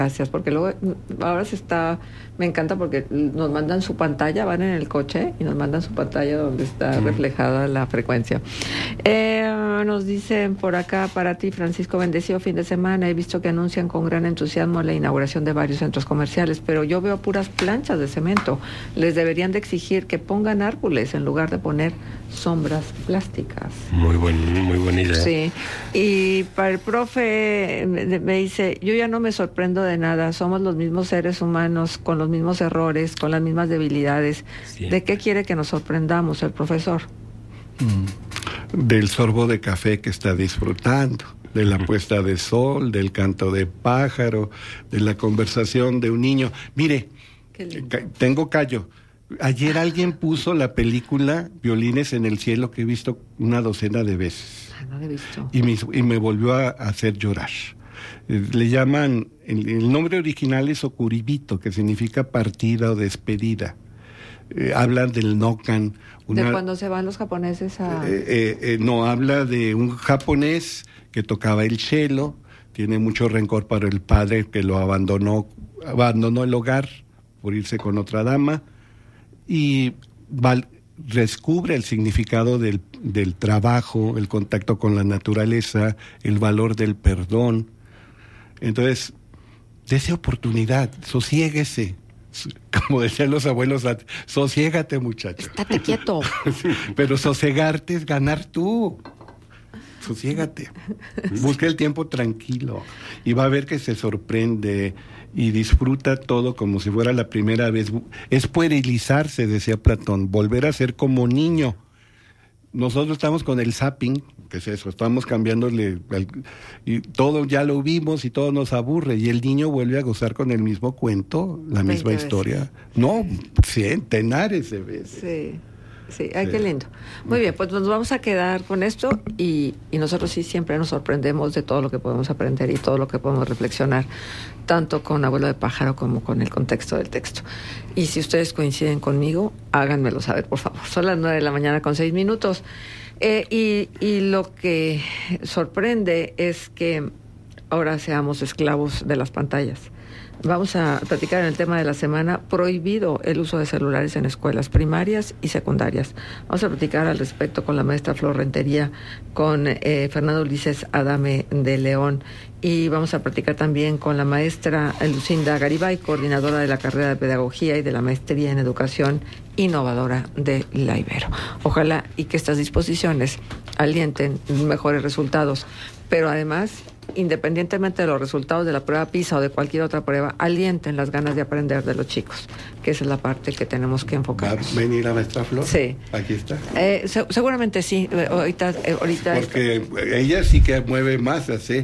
Gracias, porque luego ahora me encanta porque nos mandan su pantalla, van en el coche y nos mandan su pantalla donde está reflejada la frecuencia. Nos dicen por acá, para ti, Francisco, bendecido fin de semana. He visto que anuncian con gran entusiasmo la inauguración de varios centros comerciales, pero yo veo puras planchas de cemento. Les deberían de exigir que pongan árboles en lugar de poner sombras plásticas. Muy buena idea. Sí, y para el profe me dice, yo ya no me sorprendo de nada, somos los mismos seres humanos, con los mismos errores, con las mismas debilidades. Sí. ¿De qué quiere que nos sorprendamos el profesor? Del sorbo de café que está disfrutando, de la puesta de sol, del canto de pájaro, de la conversación de un niño. Mire, tengo callo. Ayer alguien puso la película Violines en el cielo, que he visto una docena de veces. No la he visto. Y me volvió a hacer llorar. Le llaman, el nombre original es Okuribito, que significa partida o despedida. Hablan del Nokan. ¿De cuando se van los japoneses a...? No, habla de un japonés que tocaba el cello, tiene mucho rencor para el padre que lo abandonó el hogar por irse con otra dama, y descubre el significado del trabajo, el contacto con la naturaleza, el valor del perdón. Entonces, dése oportunidad, sosiéguese. Como decían los abuelos, sosiégate, muchacho. Estate quieto. Sí, pero sosegarte es ganar tú. Sosiégate. Busca el tiempo tranquilo y va a ver que se sorprende y disfruta todo como si fuera la primera vez. Es puerilizarse, decía Platón, volver a ser como niño. Nosotros estamos con el zapping, que es eso, estamos cambiándole, y todo ya lo vimos y todo nos aburre, y el niño vuelve a gozar con el mismo cuento, la misma historia. No, centenares de veces. Sí. Sí, ay, qué lindo. Muy bien, pues nos vamos a quedar con esto y nosotros sí siempre nos sorprendemos de todo lo que podemos aprender y todo lo que podemos reflexionar, tanto con Abuelo de Pájaro como con el contexto del texto. Y si ustedes coinciden conmigo, háganmelo saber, por favor. Son las 9:06 a.m. Y lo que sorprende es que ahora seamos esclavos de las pantallas. Vamos a platicar en el tema de la semana, prohibido el uso de celulares en escuelas primarias y secundarias. Vamos a platicar al respecto con la maestra Flor Rentería, con Fernando Ulises Adame de León, y vamos a platicar también con la maestra Lucinda Garibay, coordinadora de la carrera de Pedagogía y de la Maestría en Educación Innovadora de la Ibero. Ojalá y que estas disposiciones alienten mejores resultados, pero además, independientemente de los resultados de la prueba PISA o de cualquier otra prueba, alienten las ganas de aprender de los chicos, que esa es la parte que tenemos que enfocar. ¿Va a venir la maestra Flor? Sí. Aquí está. Seguramente sí. Ahorita porque ella sí que mueve masas, ¿eh?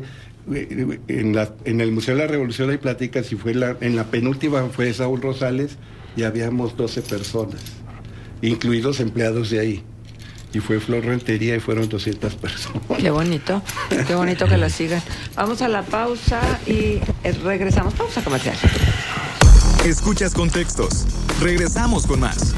En el Museo de la Revolución hay pláticas, y en la penúltima fue Saúl Rosales, y habíamos 12 personas, incluidos empleados de ahí. Y fue Flor Rentería y fueron 200 personas. Qué bonito que la sigan. Vamos a la pausa y regresamos. Pausa comercial. Escuchas Contextos. Regresamos con más.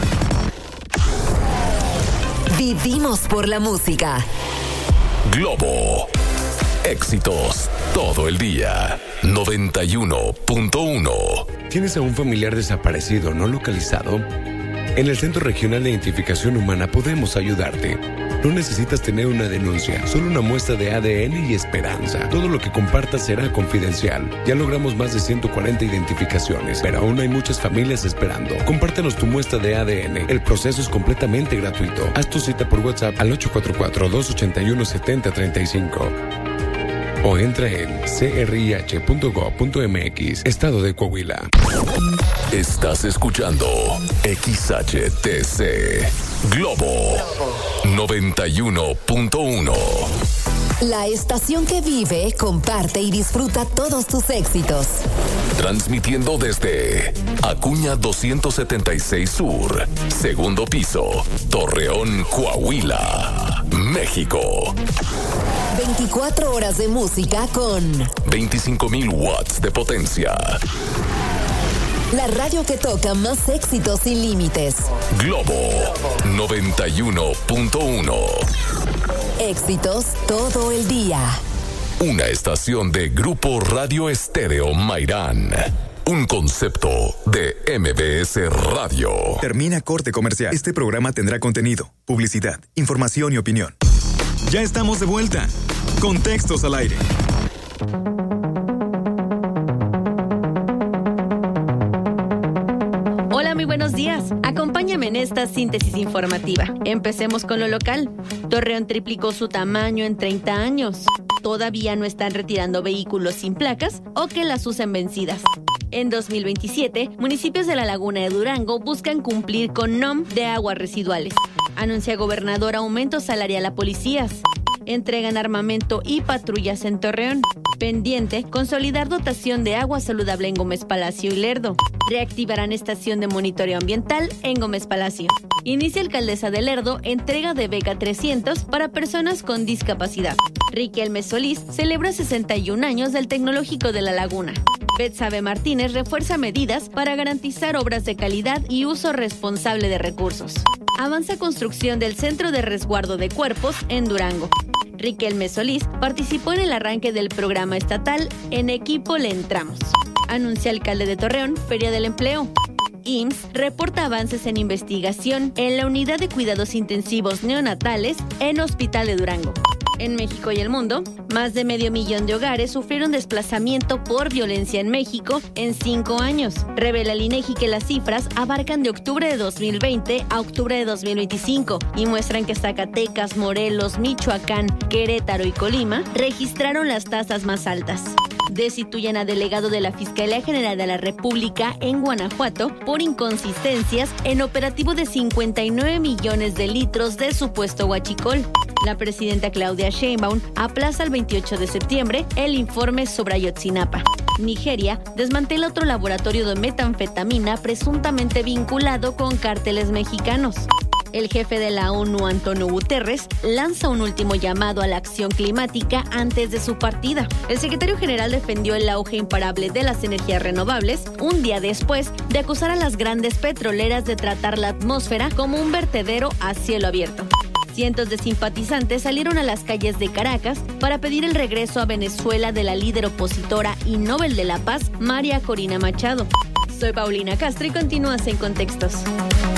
Vivimos por la música. Globo. Éxitos todo el día. 91.1. ¿Tienes a un familiar desaparecido no localizado? En el Centro Regional de Identificación Humana podemos ayudarte. No necesitas tener una denuncia, solo una muestra de ADN y esperanza. Todo lo que compartas será confidencial. Ya logramos más de 140 identificaciones, pero aún hay muchas familias esperando. Compártenos tu muestra de ADN. El proceso es completamente gratuito. Haz tu cita por WhatsApp al 844-281-7035. O entra en crih.gov.mx, Estado de Coahuila. Estás escuchando XHTC Globo 91.1. La estación que vive, comparte y disfruta todos tus éxitos. Transmitiendo desde Acuña 276 Sur, segundo piso, Torreón, Coahuila, México. 24 horas de música con 25,000 watts de potencia. La radio que toca más éxitos sin límites. Globo 91.1. Éxitos todo el día. Una estación de Grupo Radio Estéreo Mairán. Un concepto de MBS Radio. Termina corte comercial. Este programa tendrá contenido, publicidad, información y opinión. Ya estamos de vuelta. Contextos al aire. Hola, muy buenos días. Acompáñame en esta síntesis informativa. Empecemos con lo local. Torreón triplicó su tamaño en 30 años. Todavía no están retirando vehículos sin placas o que las usen vencidas. En 2027, municipios de la Laguna de Durango buscan cumplir con NOM de aguas residuales. Anuncia gobernador aumento salarial a policías. Entregan armamento y patrullas en Torreón. Pendiente, consolidar dotación de agua saludable en Gómez Palacio y Lerdo. Reactivarán estación de monitoreo ambiental en Gómez Palacio. Inicia alcaldesa de Lerdo entrega de beca 300 para personas con discapacidad. Riquelme Solís celebra 61 años del Tecnológico de la Laguna. Betsabe Martínez refuerza medidas para garantizar obras de calidad y uso responsable de recursos. Avanza construcción del Centro de Resguardo de Cuerpos en Durango. Riquelme Solís participó en el arranque del programa estatal En Equipo Le Entramos. Anuncia alcalde de Torreón, Feria del Empleo. IMSS reporta avances en investigación en la unidad de cuidados intensivos neonatales en Hospital de Durango. En México y el mundo, más de 500,000 de hogares sufrieron desplazamiento por violencia en México en 5 años. Revela el INEGI que las cifras abarcan de octubre de 2020 a octubre de 2025 y muestran que Zacatecas, Morelos, Michoacán, Querétaro y Colima registraron las tasas más altas. Destituyen a delegado de la Fiscalía General de la República en Guanajuato por inconsistencias en operativo de 59 millones de litros de supuesto huachicol. La presidenta Claudia Sheinbaum aplaza el 28 de septiembre el informe sobre Ayotzinapa. Nigeria desmantela otro laboratorio de metanfetamina presuntamente vinculado con cárteles mexicanos. El jefe de la ONU, Antonio Guterres, lanza un último llamado a la acción climática antes de su partida. El secretario general defendió el auge imparable de las energías renovables un día después de acusar a las grandes petroleras de tratar la atmósfera como un vertedero a cielo abierto. Cientos de simpatizantes salieron a las calles de Caracas para pedir el regreso a Venezuela de la líder opositora y Nobel de la Paz, María Corina Machado. Soy Paulina Castro y continúas en Contextos.